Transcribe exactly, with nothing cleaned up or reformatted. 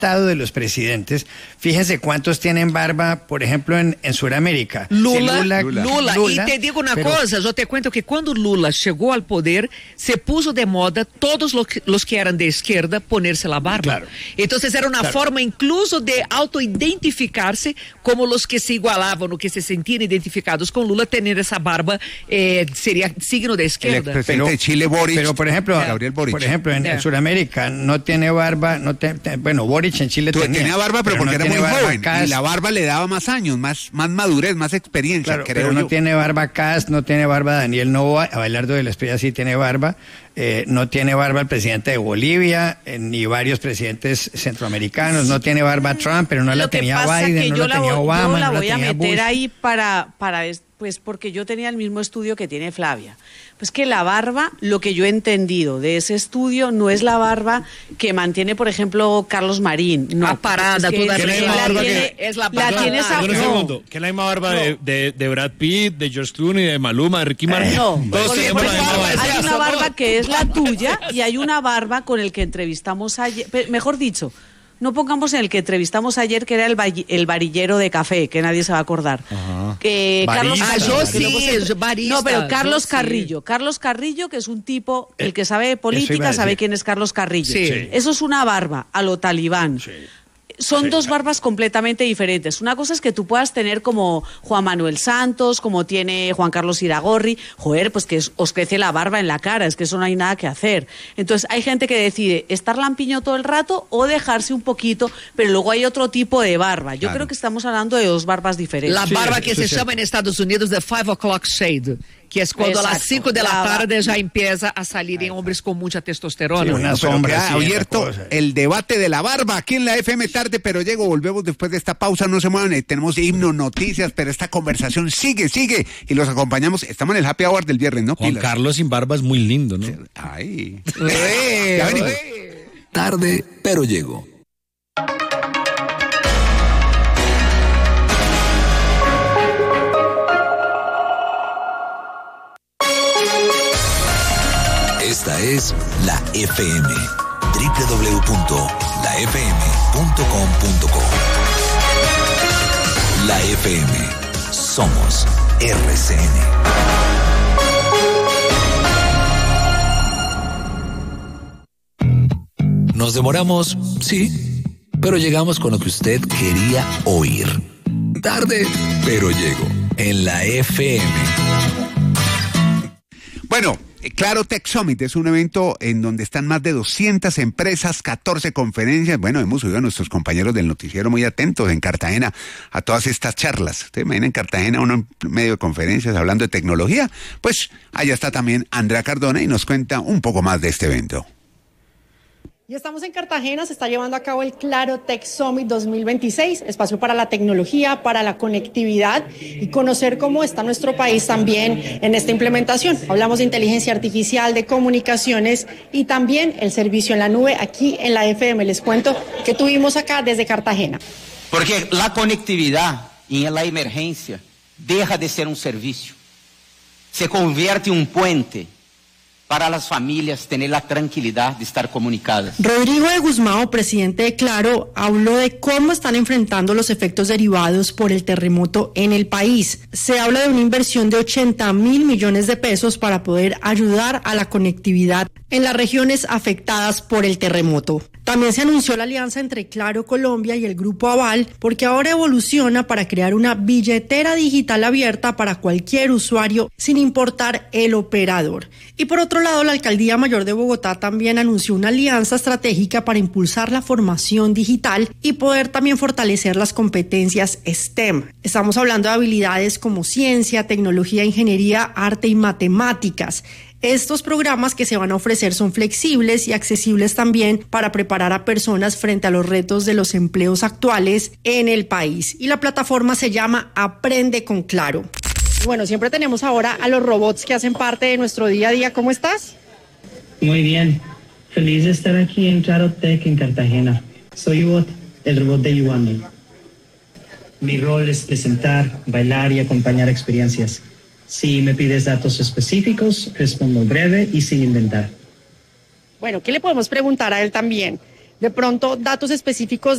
de los presidentes, fíjense cuántos tienen barba, por ejemplo, en, en Sudamérica. Lula, Lula, Lula. Lula. Lula. Y te digo una pero... cosa, yo te cuento que cuando Lula llegó al poder, se puso de moda todos los que, los que eran de izquierda ponerse la barba. Claro. Entonces era una claro. forma incluso de autoidentificarse como los que se igualaban o que se sentían identificados con Lula, tener esa barba eh, sería signo de izquierda. El presidente de Chile, Boric. Pero por ejemplo, Gabriel Boric. Por ejemplo, en, en Sudamérica no tiene barba, no te, te, bueno, Boric en Chile tenía, tenía barba, pero, pero porque no era muy joven. Cast, y la barba le daba más años, más, más madurez, más experiencia. Claro, creo pero yo. no tiene barba Cast, no tiene barba Daniel Noboa, Abelardo de la Espriella sí tiene barba, eh, no tiene barba el presidente de Bolivia, eh, ni varios presidentes centroamericanos, no tiene barba Trump, pero no Lo la tenía Biden, no yo la la tenía voy, Obama, yo la no voy la a tenía meter Bush. ahí para, para, pues porque yo tenía el mismo estudio que tiene Flavia. Pues que la barba, lo que yo he entendido de ese estudio, no es la barba que mantiene, por ejemplo, Carlos Marín. No, ah, parada, es que, toda es, la, que la tiene, que es la la tiene esa, un no. segundo, que es la misma barba no. de, de, de Brad Pitt, de George Clooney, de Maluma, de Ricky Martin. No, todos tenemos la misma barba. Hay una barba que es la tuya y hay una barba con el que entrevistamos ayer, mejor dicho, no pongamos en el que entrevistamos ayer, que era el, el varillero de café, que nadie se va a acordar. Que Carlos ah, Carrillo, yo que sí, se... es barista, no, pero Carlos sí. Carrillo. Carlos Carrillo, que es un tipo, el que sabe de política, eh, sabe quién es Carlos Carrillo. Sí. Sí. Eso es una barba a lo talibán. Sí. Son sí. dos barbas completamente diferentes. Una cosa es que tú puedas tener como Juan Manuel Santos, como tiene Juan Carlos Iragorri, joder, pues que os crece la barba en la cara, es que eso no hay nada que hacer. Entonces hay gente que decide estar lampiño todo el rato o dejarse un poquito, pero luego hay otro tipo de barba. Yo claro. creo que estamos hablando de dos barbas diferentes. La barba sí, que se llama en Estados Unidos de five o'clock shade, que es cuando Exacto. a las cinco de la tarde ya empieza a salir en hombres con mucha testosterona. Sí, una sombra. Sí, abierto el debate de la barba aquí en la F M Tarde, pero llego, volvemos después de esta pausa, no se muevan, tenemos himno, noticias, pero esta conversación sigue, sigue, y los acompañamos, estamos en el happy hour del viernes, ¿no? Juan Pilas. Carlos sin barba es muy lindo, ¿no? Ay. ya venimos. Tarde, pero llego. Esta es la F M, doble u doble u doble u punto la f m punto com punto co. La F M, somos R C N. Nos demoramos, sí, pero llegamos con lo que usted quería oír. Tarde, pero llego en la F M. Bueno, Claro Tech Summit es un evento en donde están más de doscientas empresas, catorce conferencias. Bueno, hemos oído a nuestros compañeros del noticiero muy atentos en Cartagena a todas estas charlas. Ustedes imaginan en Cartagena uno en medio de conferencias hablando de tecnología. Pues allá está también Andrea Cardona y nos cuenta un poco más de este evento. Y estamos en Cartagena, se está llevando a cabo el Claro Tech Summit dos mil veintiséis, espacio para la tecnología, para la conectividad y conocer cómo está nuestro país también en esta implementación. Hablamos de inteligencia artificial, de comunicaciones y también el servicio en la nube aquí en la F M. Les cuento que tuvimos acá desde Cartagena. Porque la conectividad en la emergencia deja de ser un servicio, se convierte en un puente para las familias tener la tranquilidad de estar comunicadas. Rodrigo de Guzmán, presidente de Claro, habló de cómo están enfrentando los efectos derivados por el terremoto en el país. Se habla de una inversión de ochenta mil millones de pesos para poder ayudar a la conectividad en las regiones afectadas por el terremoto. También se anunció la alianza entre Claro Colombia y el Grupo Aval, porque ahora evoluciona para crear una billetera digital abierta para cualquier usuario, sin importar el operador. Y por otro lado, la Alcaldía Mayor de Bogotá también anunció una alianza estratégica para impulsar la formación digital y poder también fortalecer las competencias STEM. Estamos hablando de habilidades como ciencia, tecnología, ingeniería, arte y matemáticas. Estos programas que se van a ofrecer son flexibles y accesibles también para preparar a personas frente a los retos de los empleos actuales en el país. Y la plataforma se llama Aprende con Claro. Bueno, siempre tenemos ahora a los robots que hacen parte de nuestro día a día. ¿Cómo estás? Muy bien. Feliz de estar aquí en Claro Tech en Cartagena. Soy Bot, el robot de Yuami. Mi rol es presentar, bailar y acompañar experiencias. Si me pides datos específicos, respondo breve y sin inventar. Bueno, ¿qué le podemos preguntar a él también? De pronto, datos específicos